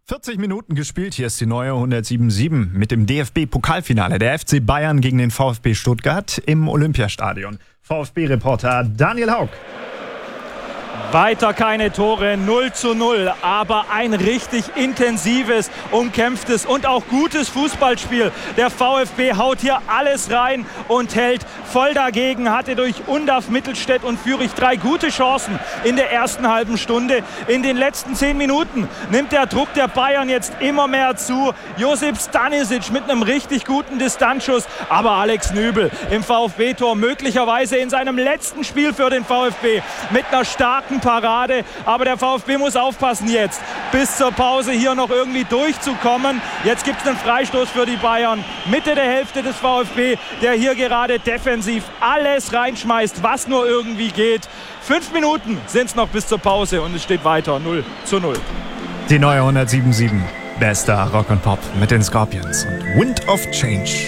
40 Minuten gespielt, hier ist die neue 107.7 mit dem DFB-Pokalfinale. Der FC Bayern gegen den VfB Stuttgart im Olympiastadion. VfB-Reporter Daniel Haug. Weiter keine Tore, 0:0, aber ein richtig intensives, umkämpftes und auch gutes Fußballspiel. Der VfB haut hier alles rein und hält voll dagegen, hatte durch Undav, Mittelstädt und Fürich 3 gute Chancen in der ersten halben Stunde. In den letzten 10 Minuten nimmt der Druck der Bayern jetzt immer mehr zu. Josip Stanisic mit einem richtig guten Distanzschuss, aber Alex Nübel im VfB-Tor, möglicherweise in seinem letzten Spiel für den VfB mit einer starken Parade, aber der VfB muss aufpassen jetzt, bis zur Pause hier noch irgendwie durchzukommen. Jetzt gibt es einen Freistoß für die Bayern, Mitte der Hälfte des VfB, der hier gerade defensiv alles reinschmeißt, was nur irgendwie geht. 5 Minuten sind es noch bis zur Pause und es steht weiter 0:0. Die neue 107.7, bester Rock und Pop mit den Scorpions und Wind of Change.